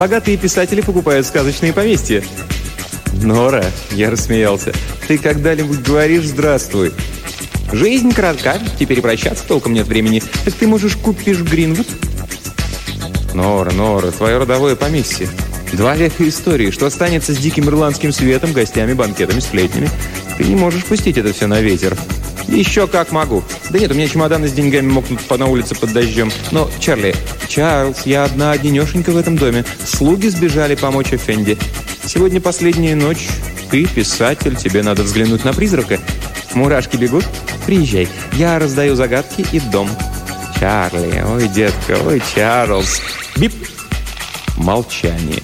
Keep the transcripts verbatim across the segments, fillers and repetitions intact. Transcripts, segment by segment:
Богатые писатели покупают сказочные поместья». «Нора», — я рассмеялся, — «ты когда-нибудь говоришь «здравствуй»?» «Жизнь коротка, теперь и прощаться толком нет времени. Так ты, можешь, купишь Гринвуд?» «Нора, Нора, твое родовое поместье. Два века истории. Что останется с диким ирландским светом, гостями, банкетами, сплетнями? Ты не можешь пустить это все на ветер». «Еще как могу. Да нет, у меня чемоданы с деньгами мокнут на улице под дождем. Но, Чарли, Чарльз, я одна одинешенька в этом доме. Слуги сбежали помочь Эфенди. Сегодня последняя ночь. Ты писатель, тебе надо взглянуть на призрака. Мурашки бегут? Приезжай. Я раздаю загадки и дом». «Чарли, ой, детка, ой, Чарльз». Бип. Молчание.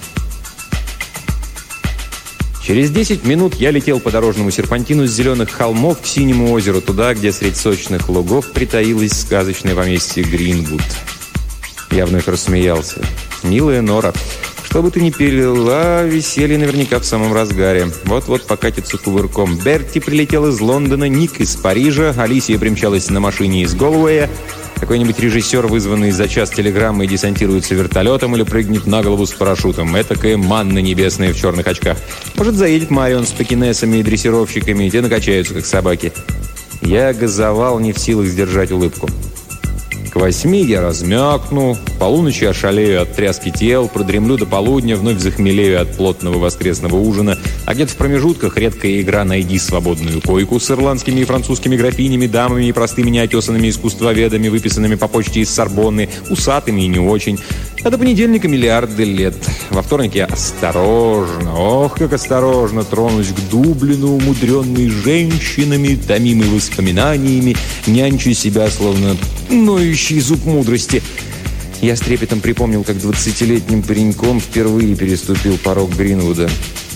Через десять минут я летел по дорожному серпантину с зеленых холмов к синему озеру, туда, где средь сочных лугов притаилось сказочное поместье Гринвуд. Я вновь рассмеялся. «Милая Нора, что бы ты ни перелила, веселье наверняка в самом разгаре. Вот-вот покатится кувырком. Берти прилетел из Лондона, Ник из Парижа, Алисия примчалась на машине из Голуэя. Какой-нибудь режиссер, вызванный за час телеграммой, десантируется вертолетом или прыгнет на голову с парашютом. Этакая манна небесная в черных очках. Может, заедет Марион с пекинесами и дрессировщиками, и те накачаются, как собаки». Я газовал, не в силах сдержать улыбку. К восьми я размякну, к полуночи ошалею от тряски тел, продремлю до полудня, вновь захмелею от плотного воскресного ужина, а где-то в промежутках редкая игра «Найди свободную койку» с ирландскими и французскими графинями, дамами и простыми неотесанными искусствоведами, выписанными по почте из Сорбонны, усатыми и не очень. А до понедельника миллиарды лет. Во вторник я осторожно, ох, как осторожно тронусь к Дублину, умудренный женщинами, томимый воспоминаниями, нянчу себя, словно ноющий зуб мудрости. Я с трепетом припомнил, как двадцатилетним пареньком впервые переступил порог Гринвуда.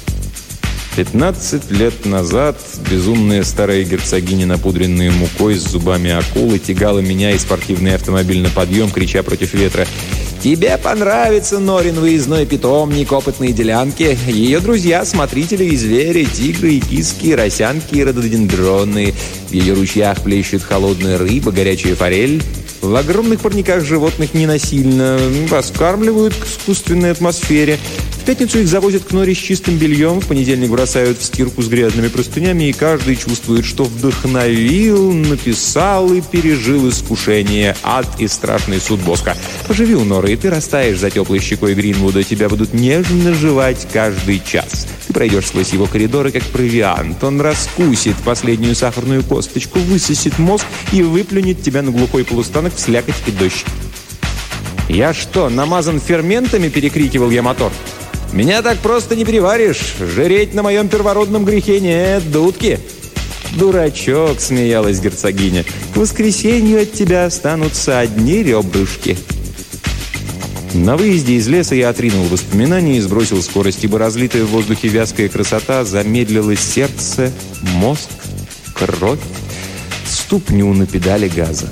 Пятнадцать лет назад безумная старая герцогиня, напудренная мукой с зубами акулы, тягала меня и спортивный автомобиль на подъем, крича против ветра: «Тебе понравится Норин выездной питомник, опытные делянки. Ее друзья, смотрители и звери, тигры и киски, росянки и рододендроны. В ее ручьях плещет холодная рыба, горячая форель. В огромных парниках животных ненасильно раскармливают к искусственной атмосфере. В пятницу их завозят к Норе с чистым бельем, в понедельник бросают в стирку с грязными простынями, и каждый чувствует, что вдохновил, написал и пережил искушение, ад и страшный суд Боска. Поживи у Норы, и ты растаешь за теплой щекой Гринвуда, тебя будут нежно жевать каждый час. Ты пройдешь сквозь его коридоры, как провиант. Он раскусит последнюю сахарную косточку, высосет мозг и выплюнет тебя на глухой полустанок в слякоть и дождь». «Я что, намазан ферментами?» — перекрикивал я мотор. «Меня так просто не переваришь. Жреть на моем первородном грехе нет, дудки». «Дурачок», — смеялась герцогиня, — «к воскресенью от тебя останутся одни ребрышки». На выезде из леса я отринул воспоминания и сбросил скорость, ибо разлитая в воздухе вязкая красота замедлила сердце, мозг, кровь, ступню на педали газа.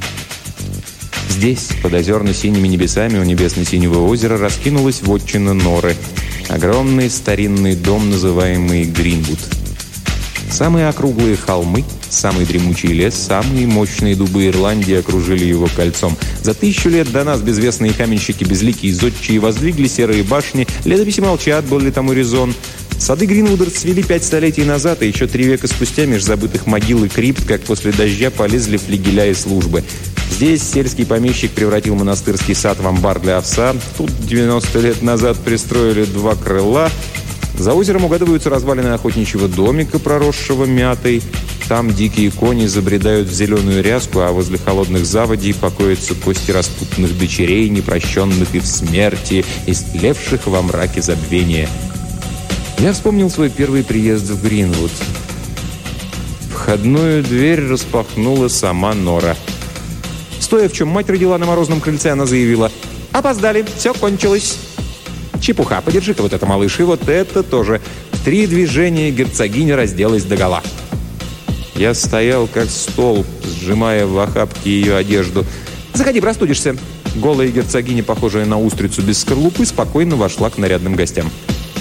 Здесь, под озерно-синими небесами у небесно-синего озера, раскинулась вотчина Норы. Огромный старинный дом, называемый Гринвуд. Самые округлые холмы, самый дремучий лес, самые мощные дубы Ирландии окружили его кольцом. За тысячу лет до нас безвестные каменщики, безликие зодчие воздвигли серые башни. Летописи молчат, был ли тому резон. Сады Гринвуда расцвели пять столетий назад, и еще три века спустя меж забытых могил и крипт, как после дождя, полезли флигеля и службы. Здесь сельский помещик превратил монастырский сад в амбар для овса. Тут девяносто лет назад пристроили два крыла. За озером угадываются развалины охотничьего домика, проросшего мятой. Там дикие кони забредают в зеленую ряску, а возле холодных заводей покоятся кости распутанных дочерей, непрощенных и в смерти, истлевших во мраке забвения. Я вспомнил свой первый приезд в Гринвуд. Входную дверь распахнула сама Нора. Стоя, в чем мать родила на морозном крыльце, она заявила: «Опоздали, все кончилось». «Чепуха, подержи-ка вот это, малыш, и вот это тоже». В три движения герцогиня разделась догола. Я стоял как столб, сжимая в охапке ее одежду. «Заходи, простудишься». Голая герцогиня, похожая на устрицу без скорлупы, спокойно вошла к нарядным гостям.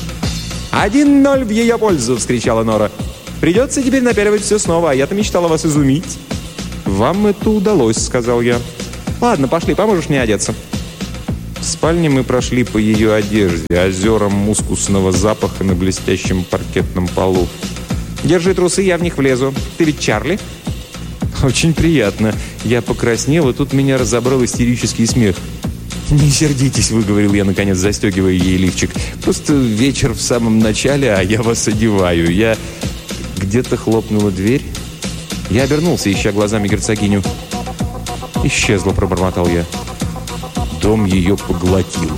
«Один ноль в ее пользу!» — вскричала Нора. «Придется теперь напяливать все снова, а я-то мечтала вас изумить». «Вам это удалось», — сказал я. «Ладно, пошли, поможешь мне одеться». В спальне мы прошли по ее одежде, озерам мускусного запаха на блестящем паркетном полу. «Держи трусы, я в них влезу. Ты ведь Чарли?» «Очень приятно». Я покраснел, и тут меня разобрал истерический смех. «Не сердитесь», — выговорил я, наконец, застегивая ей лифчик. «Просто вечер в самом начале, а я вас одеваю. Я...» Где-то хлопнула дверь. Я обернулся, ища глазами герцогиню. «Исчезла», — пробормотал я. Дом ее поглотил.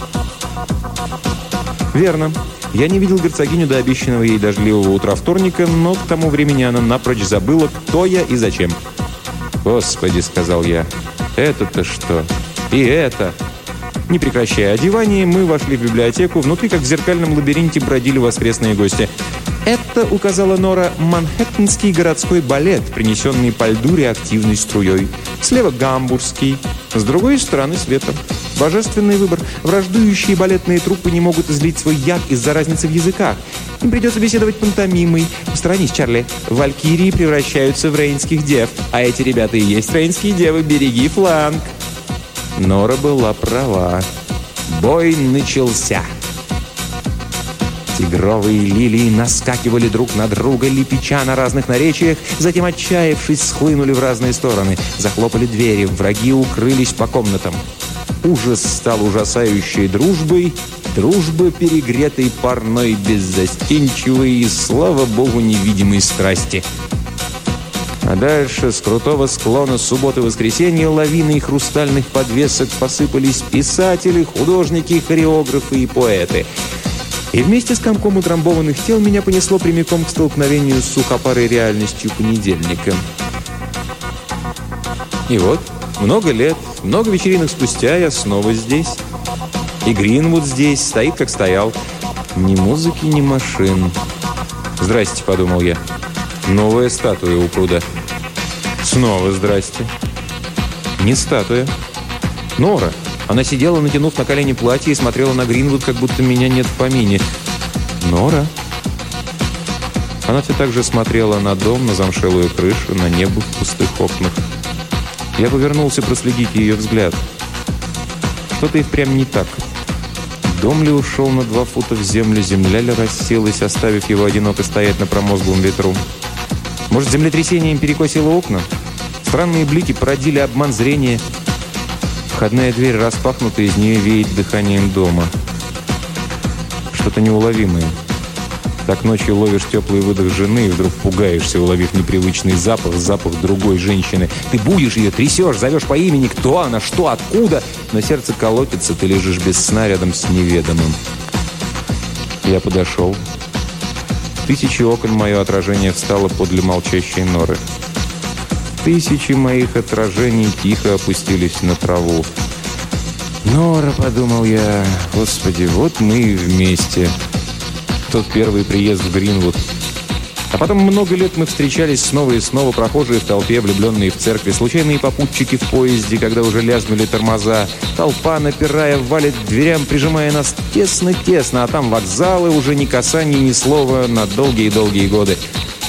Верно. Я не видел герцогиню до обещанного ей дождливого утра вторника, но к тому времени она напрочь забыла, кто я и зачем. «Господи», — сказал я, — «это-то что? И это?» Не прекращая одевание, мы вошли в библиотеку. Внутри, как в зеркальном лабиринте, бродили воскресные гости. «Это, — указала Нора, — манхэттенский городской балет, принесенный по льду реактивной струей. Слева гамбургский, с другой стороны света. Божественный выбор. Враждующие балетные труппы не могут излить свой яд из-за разницы в языках. Им придется беседовать пантомимой. Посторонись, Чарли. Валькирии превращаются в рейнских дев. А эти ребята и есть рейнские девы. Береги фланг». Нора была права. Бой начался. Тигровые лилии наскакивали друг на друга, лепеча на разных наречиях, затем, отчаявшись, схлынули в разные стороны. Захлопали двери, враги укрылись по комнатам. Ужас стал ужасающей дружбой, дружба перегретой парной, беззастенчивой и, слава богу, невидимой страсти. А дальше с крутого склона субботы-воскресенья лавиной хрустальных подвесок посыпались писатели, художники, хореографы и поэты. И вместе с комком утрамбованных тел меня понесло прямиком к столкновению с сухопарой реальностью понедельника. И вот, много лет, много вечеринок спустя я снова здесь. И Гринвуд здесь стоит, как стоял. Ни музыки, ни машин. «Здрасте», — подумал я. Новая статуя у пруда. Снова «здрасте». Не статуя. Нора. Она сидела, натянув на колени платье, и смотрела на Гринвуд, как будто меня нет в помине. Нора. Она все так же смотрела на дом, на замшелую крышу, на небо в пустых окнах. Я повернулся проследить ее взгляд. Что-то и впрямь не так. Дом ли ушел на два фута в землю, земля ли расселась, оставив его одиноко стоять на промозглом ветру? Может, землетрясением перекосило окна? Странные блики породили обман зрения. Входная дверь распахнута, из нее веет дыханием дома. Что-то неуловимое. Так ночью ловишь теплый выдох жены и вдруг пугаешься, уловив непривычный запах, запах другой женщины. Ты будешь ее, трясешь, зовешь по имени, кто она, что, откуда, но сердце колотится, ты лежишь без сна рядом с неведомым. Я подошел. В тысячи окон мое отражение встало подле молчащей Норы. Тысячи моих отражений тихо опустились на траву. «Нора», — подумал я, — «Господи, вот мы и вместе». Тот первый приезд в Гринвуд. А потом много лет мы встречались снова и снова, прохожие в толпе, влюбленные в церкви, случайные попутчики в поезде, когда уже лязгнули тормоза. Толпа, напирая, валит к дверям, прижимая нас тесно-тесно, а там вокзалы, уже ни касания, ни слова на долгие-долгие годы.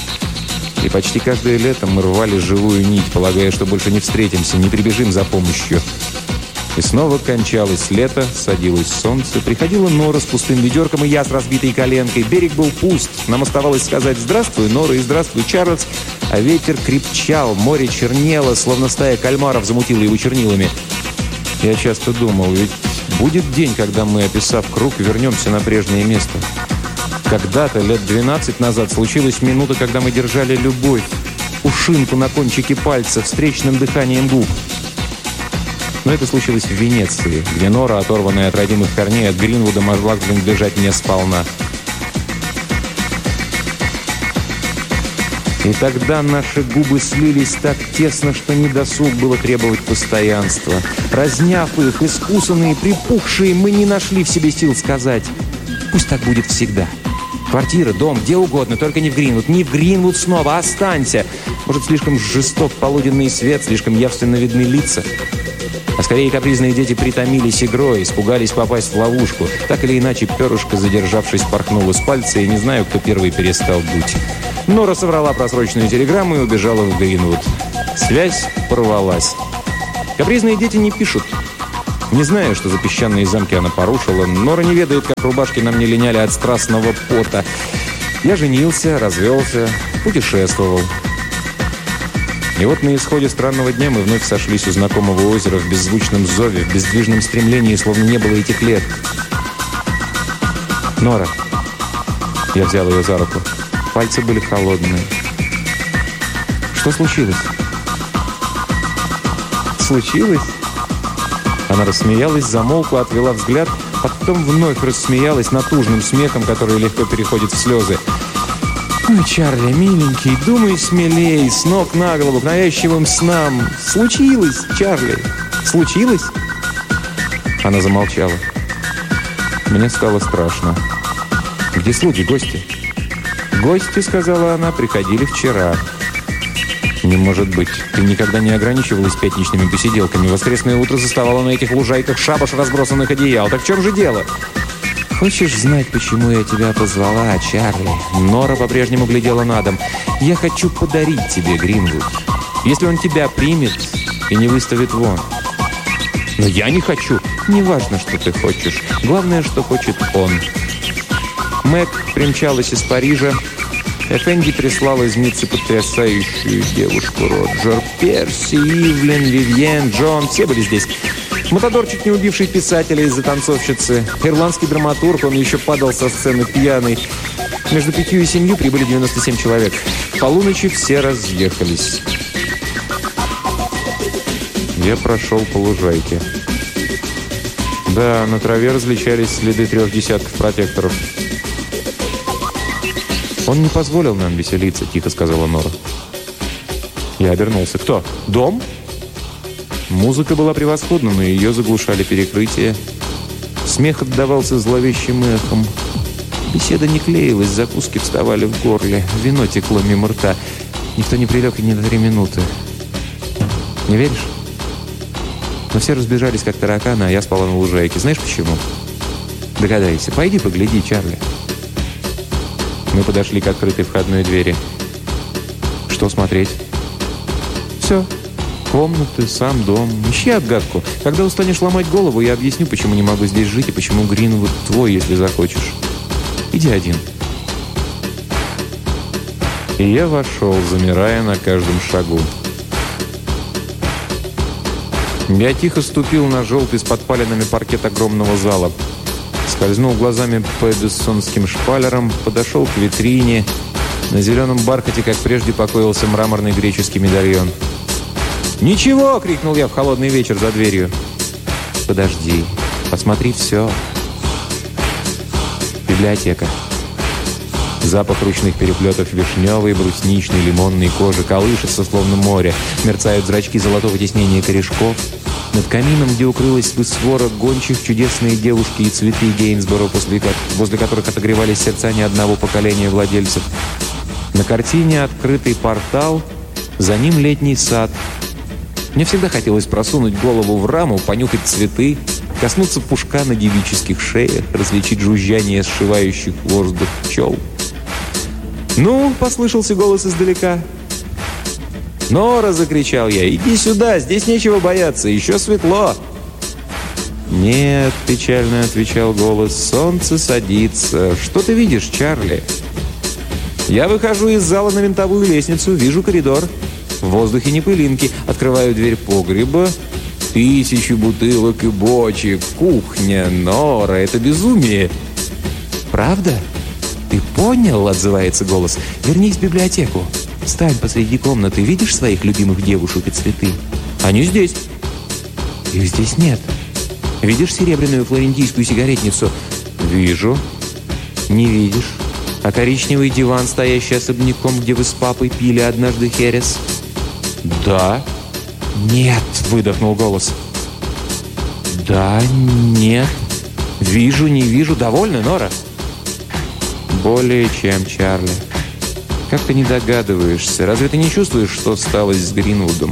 И почти каждое лето мы рвали живую нить, полагая, что больше не встретимся, не прибежим за помощью. И снова кончалось лето, садилось солнце, приходила Нора с пустым ведерком, и я с разбитой коленкой. Берег был пуст, нам оставалось сказать «Здравствуй, Нора» и «Здравствуй, Чарльз», а ветер крепчал, море чернело, словно стая кальмаров замутила его чернилами. Я часто думал, ведь будет день, когда мы, описав круг, вернемся на прежнее место. Когда-то, лет двенадцать назад, случилась минута, когда мы держали любовь, пушинку на кончике пальца, встречным дыханием губ. Но это случилось в Венеции, где Нора, оторванная от родимых корней, от Гринвуда, могла принадлежать мне сполна. И тогда наши губы слились так тесно, что недосуг было требовать постоянства. Разняв их, искусанные, припухшие, мы не нашли в себе сил сказать «Пусть так будет всегда». Квартира, дом, где угодно, только не в Гринвуд. Не в Гринвуд снова, останься. Может, слишком жесток полуденный свет, слишком явственно видны лица. А скорее капризные дети притомились игрой, испугались попасть в ловушку. Так или иначе, перышко, задержавшись, порхнуло с пальца, и не знаю, кто первый перестал дуть. Нора соврала просроченную телеграмму и убежала в Гринвуд. Связь порвалась. Капризные дети не пишут. Не знаю, что за песчаные замки она порушила. Нора не ведает, как рубашки на мне линяли от страстного пота. Я женился, развелся, путешествовал. И вот на исходе странного дня мы вновь сошлись у знакомого озера в беззвучном зове, в бездвижном стремлении, словно не было этих лет. «Нора». Я взял ее за руку. Пальцы были холодные. «Что случилось?» «Случилось?» Она рассмеялась, замолкла, отвела взгляд, а потом вновь рассмеялась натужным смехом, который легко переходит в слезы. «Ой, Чарли, миленький, думай смелей, с ног на голову, к навязчивым снам. Случилось, Чарли, случилось?» Она замолчала. Мне стало страшно. «Где слуги, гости?» «Гости, — сказала она, — приходили вчера». «Не может быть. Ты никогда не ограничивалась пятничными посиделками. Воскресное утро заставала на этих лужайках шабаш разбросанных одеял. Так в чем же дело?» «Хочешь знать, почему я тебя позвала, Чарли?» Нора по-прежнему глядела на дом. «Я хочу подарить тебе Гринвуд. Если он тебя примет и не выставит вон». «Но я не хочу». «Неважно, что ты хочешь. Главное, что хочет он». Мэг примчалась из Парижа. Эфенди прислал из Ниццы потрясающую девушку Роджер. Перси, Ивлин, Вивьен, Джон. Все были здесь. Матадорчик, не убивший писателя из-за танцовщицы. Ирландский драматург, он еще падал со сцены пьяный. Между пятью и семью прибыли девяносто семь человек. К полуночи все разъехались. Я прошел по лужайке. Да, на траве различались следы трех десятков протекторов. «Он не позволил нам веселиться», — тихо сказала Нора. Я обернулся. «Кто? Дом?» Музыка была превосходна, но ее заглушали перекрытия. Смех отдавался зловещим эхом. Беседа не клеилась, закуски вставали в горле. Вино текло мимо рта. Никто не прилег и не на три минуты. Не веришь? Но все разбежались, как тараканы, а я спала на лужайке. Знаешь почему? Догадайся. Пойди погляди, Чарли. Мы подошли к открытой входной двери. Что смотреть? Все. Комнаты, сам дом. Ищи отгадку. Когда устанешь ломать голову, я объясню, почему не могу здесь жить и почему Гринвуд твой, если захочешь. Иди один. И я вошел, замирая на каждом шагу. Я тихо ступил на желтый с подпаленными паркет огромного зала. Скользнул глазами по эдессонским шпалерам, подошел к витрине. На зеленом бархате, как прежде, покоился мраморный греческий медальон. «Ничего!» — крикнул я в холодный вечер за дверью. «Подожди, посмотри все». Библиотека. Запах ручных переплетов вишневой, брусничной, лимонной кожи колышется, словно море. Мерцают зрачки золотого тиснения корешков. Над камином, где укрылась бы свора гончих, чудесные девушки и цветы Гейнсборо, после, возле которых отогревались сердца ни одного поколения владельцев. На картине открытый портал, за ним летний сад. Мне всегда хотелось просунуть голову в раму, понюхать цветы, коснуться пушка на девических шеях, различить жужжание сшивающих воздух пчел. «Ну!» — послышался голос издалека. «Нора!» — закричал я. «Иди сюда! Здесь нечего бояться! Еще светло!» «Нет!» — печально отвечал голос. «Солнце садится! Что ты видишь, Чарли?» «Я выхожу из зала на винтовую лестницу, вижу коридор. В воздухе не пылинки. Открываю дверь погреба. Тысячи бутылок и бочек. Кухня, Нора! Это безумие!» «Правда? Ты понял?» — отзывается голос. «Вернись в библиотеку. Стань посреди комнаты. Видишь своих любимых девушек и цветы? Они здесь. Их здесь нет. Видишь серебряную флорентийскую сигаретницу? Вижу. Не видишь. А коричневый диван, стоящий особняком, где вы с папой пили однажды херес? Да. Нет, выдохнул голос. Да, нет. Вижу, не вижу. Довольно, Нора? Более чем, Чарли. Как ты не догадываешься? Разве ты не чувствуешь, что сталось с Гринвудом?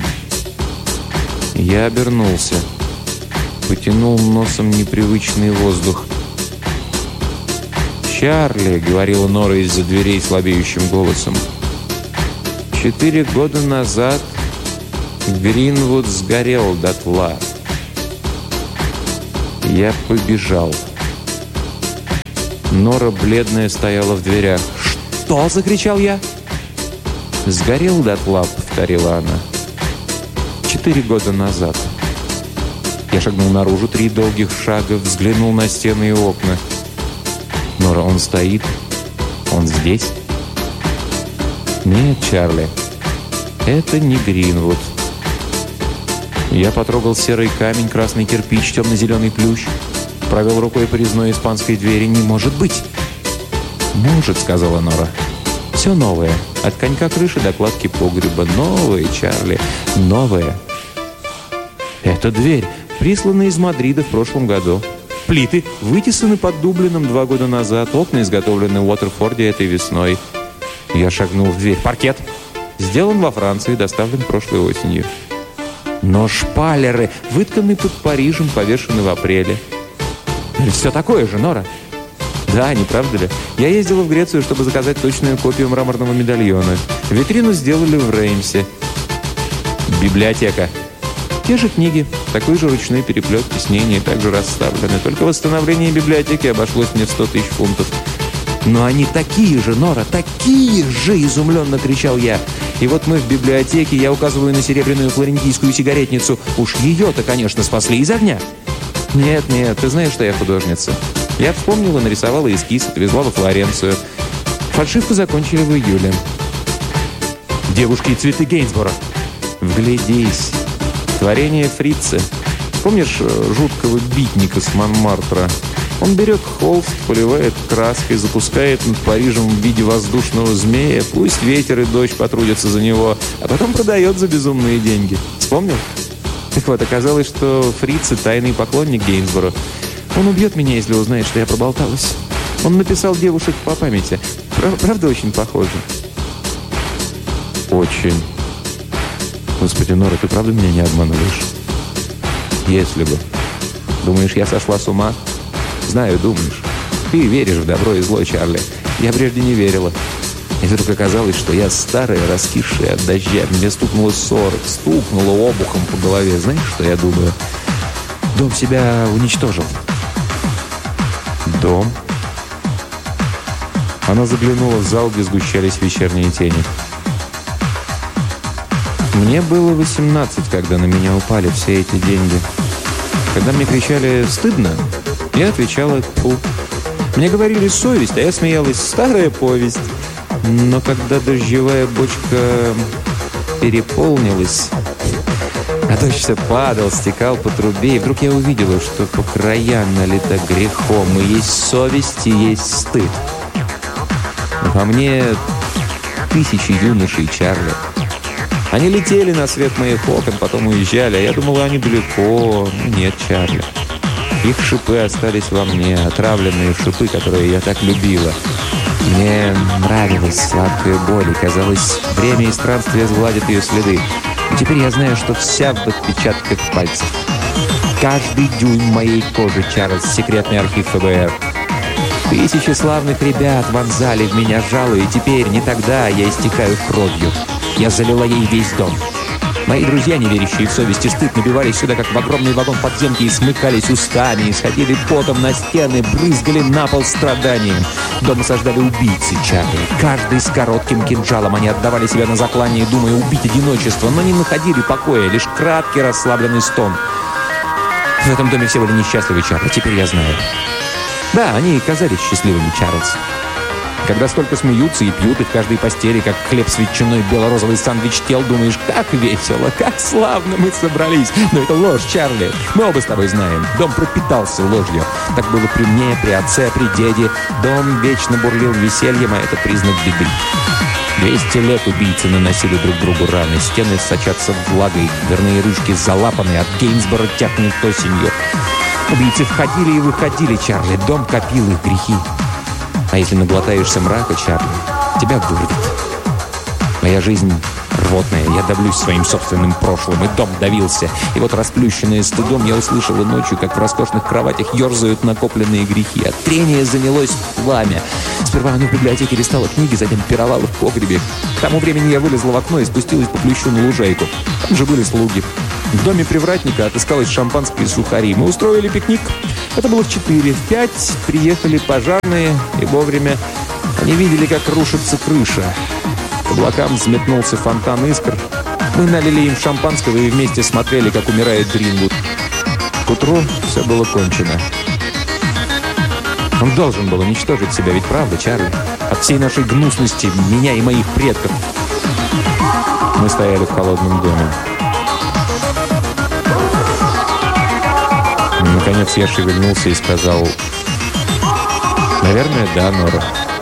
Я обернулся. Потянул носом непривычный воздух. «Чарли», — говорила Нора из-за дверей слабеющим голосом, «четыре года назад Гринвуд сгорел дотла. Я побежал. Нора, бледная, стояла в дверях. «Что?» — закричал я. «Сгорел дотла», — повторила она. «Четыре года назад». Я шагнул наружу три долгих шага, взглянул на стены и окна. «Нора, он стоит? Он здесь?» «Нет, Чарли, это не Гринвуд». Я потрогал серый камень, красный кирпич, темно-зеленый плющ. Провел рукой по резной испанской двери. «Не может быть!» «Может», — сказала Нора. «Все новое. От конька крыши до кладки погреба. Новое, Чарли. Новое». «Это дверь, присланная из Мадрида в прошлом году. Плиты вытесаны под Дублином два года назад. Окна изготовлены в Уотерфорде этой весной». Я шагнул в дверь. «Паркет. Сделан во Франции, доставлен прошлой осенью». «Но шпалеры вытканы под Парижем, повешены в апреле». «Все такое же, Нора». «Да, не правда ли? Я ездила в Грецию, чтобы заказать точную копию мраморного медальона. Витрину сделали в Реймсе». «Библиотека». «Те же книги, такой же ручной переплет, тиснения также расставлены. Только восстановление библиотеки обошлось мне в сто тысяч фунтов». «Но они такие же, Нора, такие же!» — изумленно кричал я. И вот мы в библиотеке, я указываю на серебряную флорентийскую сигаретницу. Уж ее-то, конечно, спасли из огня. «Нет, нет, ты знаешь, что я художница». Я вспомнила, нарисовала эскиз, отвезла во Флоренцию. Фальшивку закончили в июле. «Девушки и цветы Гейнсборо». «Вглядись. Творение Фрица. Помнишь жуткого битника с Монмартра? Он берет холст, поливает краской, запускает над Парижем в виде воздушного змея. Пусть ветер и дождь потрудятся за него, а потом продает за безумные деньги. Вспомнил?» Так вот, оказалось, что Фриц — тайный поклонник Гейнсборо. Он убьет меня, если узнает, что я проболталась. Он написал девушек по памяти. Правда, очень похоже? Очень. Господи, Нора, ты правда меня не обманываешь? Если бы. Думаешь, я сошла с ума? Знаю, думаешь. Ты веришь в добро и зло, Чарли. Я прежде не верила. И вдруг оказалось, что я старая, раскисшая от дождя. Мне стукнуло сорок, стукнуло обухом по голове. Знаешь, что я думаю? Дом себя уничтожил. Дом? Она заглянула в зал, где сгущались вечерние тени. Мне было восемнадцать, когда на меня упали все эти деньги. Когда мне кричали «стыдно», я отвечала «фу». Мне говорили «совесть», а я смеялась «старая повесть». Но когда дождевая бочка переполнилась, а дождь все падал, стекал по трубе, и вдруг я увидела, что по краям налито грехом, и есть совесть, и есть стыд. Во мне тысячи юношей, Чарли. Они летели на свет моих окон, потом уезжали, а я думала, они далеко. Нет, Чарли. Их шипы остались во мне, отравленные шипы, которые я так любила. Мне нравилась сладкая боль, и казалось, время и странствие сгладят ее следы. И теперь я знаю, что вся в отпечатках пальцев. Каждый дюйм моей кожи, Чарльз, секретный архив эф бэ эр. Тысячи славных ребят вонзали в меня жало, и теперь, не тогда, я истекаю кровью. Я залила ей весь дом. Мои друзья, не верящие в совесть и стыд, набивались сюда, как в огромный вагон подземки, и смыкались устами, исходили потом на стены, брызгали на пол страданием. Дом осаждали убийцы, Чарли. Каждый с коротким кинжалом. Они отдавали себя на заклание, думая убить одиночество, но не находили покоя, лишь краткий расслабленный стон. В этом доме все были несчастливы, Чарли, теперь я знаю. Да, они казались счастливыми, Чарльз. Когда столько смеются и пьют, и в каждой постели, как хлеб с ветчиной, белорозовый сандвич тел, думаешь, как весело, как славно мы собрались. Но это ложь, Чарли. Мы оба с тобой знаем. Дом пропитался ложью. Так было при мне, при отце, при деде. Дом вечно бурлил весельем, а это признак беды. Двести лет убийцы наносили друг другу раны. Стены сочатся влагой, дверные ручки залапаны, от Гейнсборо тяпнет осенью. Убийцы входили и выходили, Чарли. Дом копил их грехи. А если наглотаешься мрака, Чарли, тебя вырвет. Моя жизнь рвотная, я давлюсь своим собственным прошлым, и дом давился. И вот, расплющенная стыдом, я услышала ночью, как в роскошных кроватях ерзают накопленные грехи. От трения занялось пламя. Сперва оно в библиотеке листало книги, затем пировало в погребе. К тому времени я вылезла в окно и спустилась по плющу на лужайку. Там же были слуги. В доме привратника отыскалось шампанское и сухари. Мы устроили пикник. Это было в четыре. В пять приехали пожарные, и вовремя они видели, как рушится крыша. К облакам взметнулся фонтан искр. Мы налили им шампанского и вместе смотрели, как умирает Гринвуд. К утру все было кончено. Он должен был уничтожить себя, ведь правда, Чарли? От всей нашей гнусности, меня и моих предков. Мы стояли в холодном доме. Наконец я шевельнулся и сказал: «Наверное, да, Нора».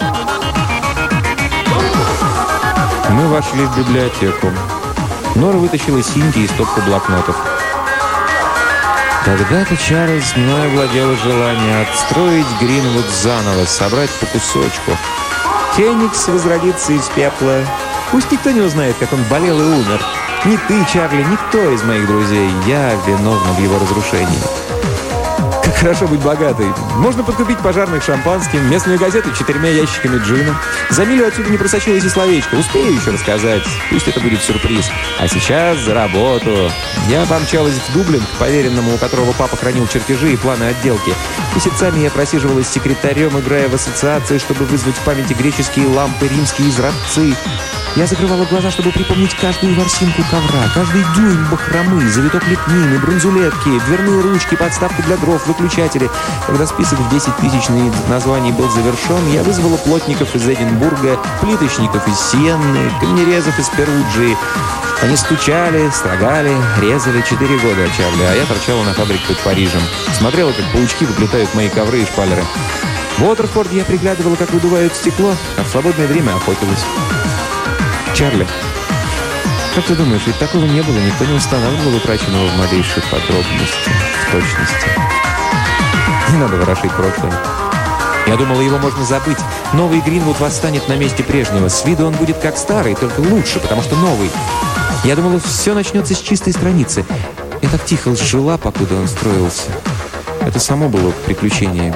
Мы вошли в библиотеку. Нора вытащила синьки и стопку блокнотов. Когда-то, Чарльз, мной овладело желание отстроить Гринвуд заново, собрать по кусочку. Феникс возродится из пепла. Пусть никто не узнает, как он болел и умер. Ни ты, Чарли, никто из моих друзей. Я виновна в его разрушении. Как хорошо быть богатой. Можно подкупить пожарных шампанским, местную газету четырьмя ящиками джина. За милю отсюда не просочилось и словечко. Успею еще рассказать. Пусть это будет сюрприз. А сейчас за работу. Я помчалась в Дублин, к поверенному, у которого папа хранил чертежи и планы отделки. Месяцами я просиживалась с секретарем, играя в ассоциации, чтобы вызвать в памяти греческие лампы, римские изразцы. Я закрывала глаза, чтобы припомнить каждую ворсинку ковра, каждый дюйм бахромы, завиток лепнины, бронзулетки, дверные ручки, подставку для дров, выключатели. Когда список в десять тысяч названий был завершен, я вызвала плотников из Эдинбурга, плиточников из Сиенны, камнерезов из Перуджии. Они стучали, строгали, резали четыре года, Чарли, а я торчала на фабрике под Парижем. Смотрела, как паучки выплетают мои ковры и шпалеры. В Уотерфорде я приглядывала, как выдувают стекло, а в свободное время охотилась. Чарли, как ты думаешь, ведь такого не было, никто не устанавливал утраченного в малейших подробностях, в точности. Не надо ворошить прошлое. Я думала, его можно забыть. Новый Гринвуд восстанет на месте прежнего. С виду он будет как старый, только лучше, потому что новый. Я думала, все начнется с чистой страницы. Я так тихо жила, покуда он строился. Это само было приключением.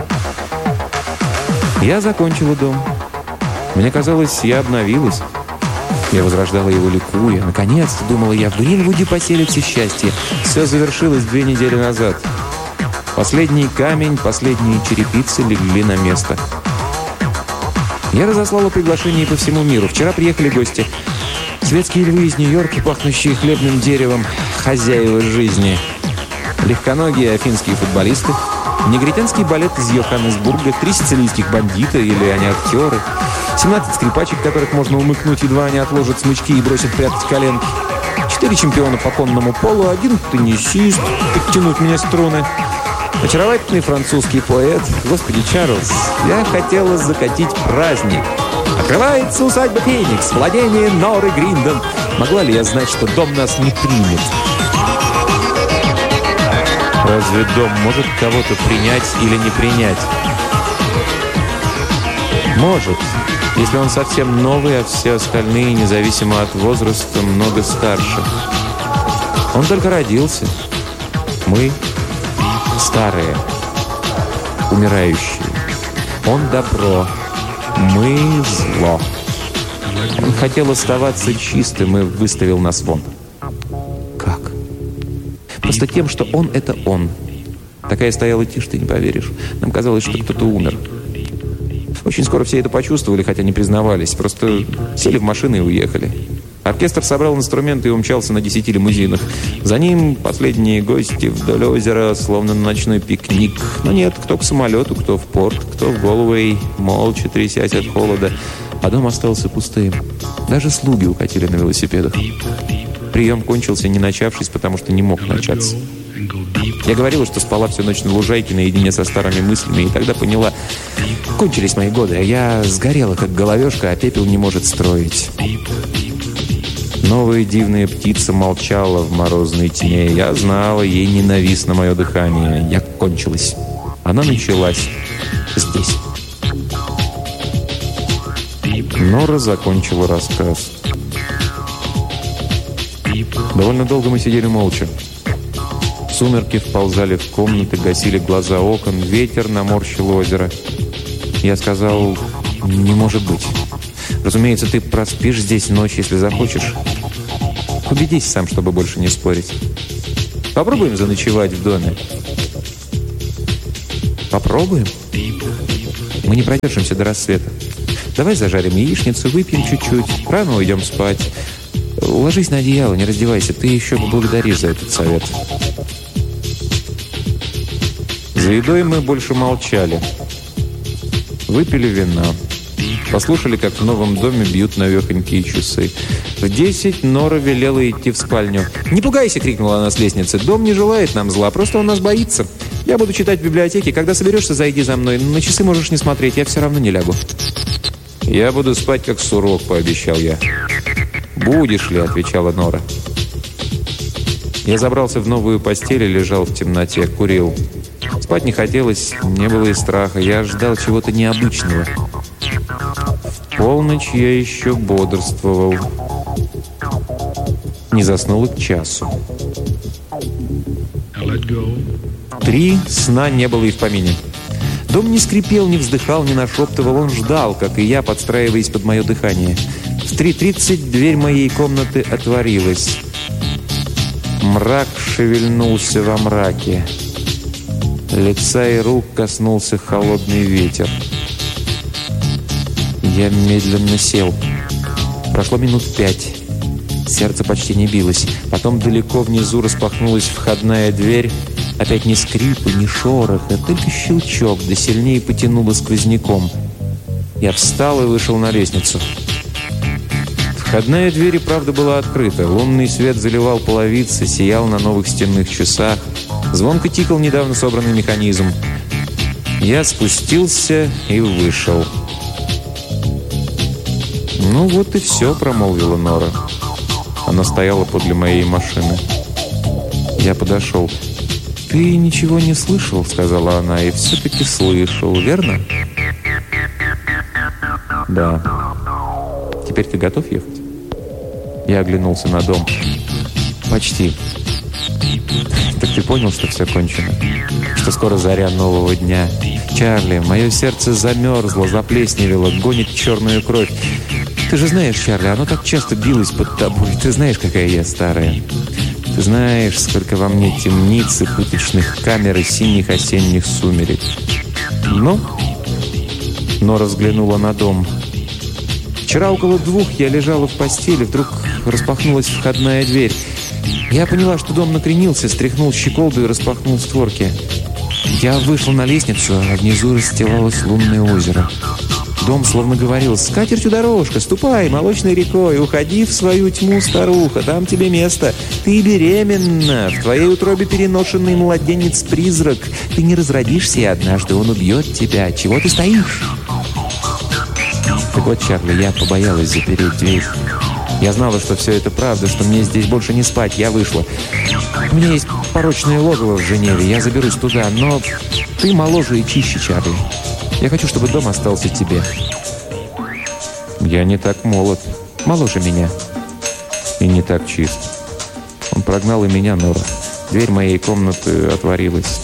Я закончила дом. Мне казалось, я обновилась. Я возрождала его, ликуя. Наконец-то, думала я, в Гринвуде поселится счастье. Все завершилось две недели назад. Последний камень, последние черепицы легли на место. Я разослала приглашения по всему миру. Вчера приехали гости. Светские львы из Нью-Йорка, пахнущие хлебным деревом, хозяева жизни. Легконогие афинские футболисты. Негритянский балет из Йоханнесбурга. Три сицилийских бандита, или они актеры. семнадцать скрипачек, которых можно умыкнуть, едва они отложат смычки и бросят прятать коленки. Четыре чемпиона по конному полу, один теннисист, подтянуть мне струны. Очаровательный французский поэт. Господи, Чарльз, я хотела закатить праздник. Открывается усадьба Феникс, владение Норы Гриндон. Могла ли я знать, что дом нас не примет? Разве дом может кого-то принять или не принять? Может, если он совсем новый, а все остальные, независимо от возраста, много старше. Он только родился. Мы старые, умирающие. Он добро, мы зло. Он хотел оставаться чистым и выставил нас вон. Как? Просто тем, что он — это он. Такая стояла тишь, ты не поверишь. Нам казалось, что кто-то умер. Очень скоро все это почувствовали, хотя не признавались. Просто сели в машины и уехали. Оркестр собрал инструменты и умчался на десяти лимузинах. За ним последние гости вдоль озера, словно на ночной пикник. Но нет, кто к самолету, кто в порт, кто в Голуэй, молча трясясь от холода. А дом остался пустым. Даже слуги укатили на велосипедах. Прием кончился, не начавшись, потому что не мог начаться. Я говорила, что спала всю ночь на лужайке наедине со старыми мыслями, и тогда поняла, кончились мои годы, а я сгорела, как головешка, а пепел не может строить. Новая дивная птица молчала в морозной тьме. Я знала, ей ненавистно мое дыхание. Я кончилась. Она началась здесь. Нора закончила рассказ. Довольно долго мы сидели молча. Сумерки вползали в комнаты, гасили глаза окон, ветер наморщил озеро. Я сказал, не может быть. Разумеется, ты проспишь здесь ночь, если захочешь. Убедись сам, чтобы больше не спорить. Попробуем заночевать в доме?» «Попробуем? Мы не продержимся до рассвета. Давай зажарим яичницу, выпьем чуть-чуть, рано уйдем спать. Ложись на одеяло, не раздевайся, ты еще поблагодаришь за этот совет». За едой мы больше молчали. Выпили вина. Послушали, как в новом доме бьют навехонькие часы. В десять Нора велела идти в спальню. «Не пугайся!» — крикнула она с лестницы. «Дом не желает нам зла, просто он нас боится. Я буду читать в библиотеке. Когда соберешься, зайди за мной. На часы можешь не смотреть, я все равно не лягу». «Я буду спать, как сурок», — пообещал я. «Будешь ли?» — отвечала Нора. Я забрался в новую постель и лежал в темноте, курил. Спать не хотелось, не было и страха. Я ждал чего-то необычного. В полночь я еще бодрствовал. Не заснул и к часу. Три сна не было и в помине. Дом не скрипел, не вздыхал, не нашептывал. Он ждал, как и я, подстраиваясь под мое дыхание. В три тридцать дверь моей комнаты отворилась. Мрак шевельнулся во мраке. Лица и рук коснулся холодный ветер. Я медленно сел. Прошло минут пять. Сердце почти не билось. Потом далеко внизу распахнулась входная дверь. Опять ни скрипа, ни шороха, только щелчок, да сильнее потянуло сквозняком. Я встал и вышел на лестницу. Входная дверь и правда была открыта. Лунный свет заливал половицы, сиял на новых стенных часах. Звонко тикал недавно собранный механизм. Я спустился и вышел. «Ну вот и все», — промолвила Нора. Она стояла подле моей машины. Я подошел. «Ты ничего не слышал?» — сказала она. «И все-таки слышал, верно?» «Да». «Теперь ты готов ехать?» Я оглянулся на дом. «Почти». «Так ты понял, что все кончено? Что скоро заря нового дня? Чарли, мое сердце замерзло, заплесневело, гонит черную кровь. Ты же знаешь, Чарли, оно так часто билось под тобой. Ты знаешь, какая я старая. Ты знаешь, сколько во мне темниц и пыточных камер и синих осенних сумерек. Ну?» Нора взглянула на дом. Вчера около двух я лежала в постели, вдруг распахнулась входная дверь. Я поняла, что дом накренился, стряхнул щеколду и распахнул створки. Я вышла на лестницу, а внизу расстилалось лунное озеро. Дом словно говорил: «С катертью дорожка, ступай молочной рекой, уходи в свою тьму, старуха, там тебе место. Ты беременна, в твоей утробе переношенный младенец-призрак. Ты не разродишься, и однажды он убьет тебя. Чего ты стоишь?» Так вот, Чарли, я побоялась запереть дверь. Я знала, что все это правда, что мне здесь больше не спать. Я вышла. У меня есть порочное логово в Женеве, я заберусь туда, но ты моложе и чище, Чарли. Я хочу, чтобы дом остался тебе. Я не так молод. Моложе меня. И не так чист. Он прогнал и меня, Нора. Дверь моей комнаты отворилась.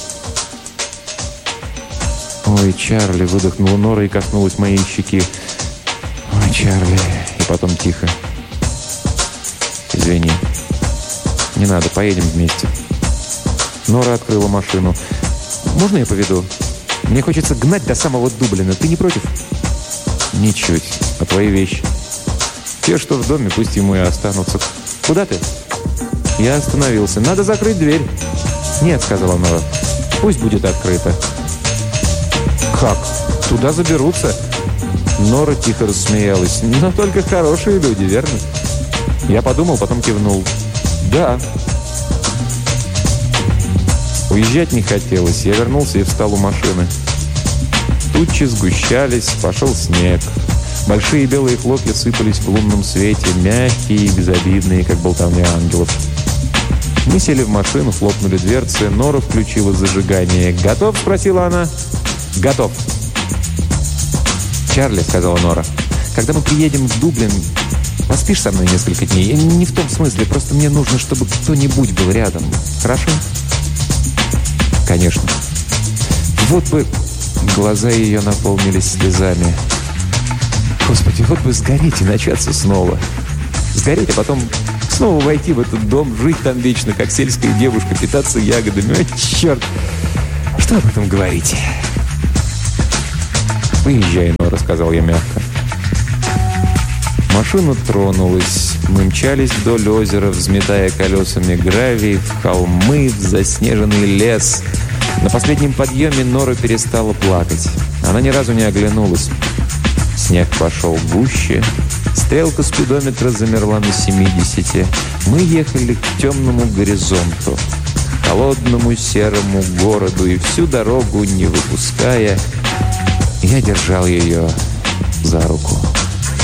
«Ой, Чарли», — выдохнула Нора и коснулась моей щеки. «Ой, Чарли». И потом тихо. «Извини. Не надо, поедем вместе». Нора открыла машину. «Можно я поведу? Мне хочется гнать до самого Дублина. Ты не против?» «Ничуть. А твои вещи?» «Те, что в доме, пусть ему и останутся». «Куда ты?» Я остановился. «Надо закрыть дверь». «Нет», — сказала Нора. «Пусть будет открыто». «Как? Туда заберутся?» Нора тихо рассмеялась. «Но только хорошие люди, верно?» Я подумал, потом кивнул. «Да». Уезжать не хотелось. Я вернулся и встал у машины. Тучи сгущались, пошел снег. Большие белые хлопья сыпались в лунном свете, мягкие и безобидные, как болтовня ангелов. Мы сели в машину, хлопнули дверцы. Нора включила зажигание. «Готов?» — спросила она. «Готов». «Чарли», — сказала Нора, — «когда мы приедем в Дублин, поспишь со мной несколько дней? Не в том смысле, просто мне нужно, чтобы кто-нибудь был рядом. Хорошо?» «Конечно». Вот бы... Глаза ее наполнились слезами. «Господи, вот бы сгореть и начаться снова. Сгореть, а потом Снова войти в этот дом, жить там вечно, как сельская девушка, питаться ягодами. Ой, черт! Что об этом говорите? «Выезжай, Нора», — сказал я мягко. Машина тронулась. Мы мчались вдоль озера, взметая колесами гравий, в холмы, в заснеженный лес. На последнем подъеме Нора перестала плакать. Она ни разу не оглянулась. Снег пошел гуще. Стрелка спидометра замерла на семидесяти. Мы ехали к темному горизонту, к холодному серому городу, и всю дорогу, не выпуская, я держал ее за руку.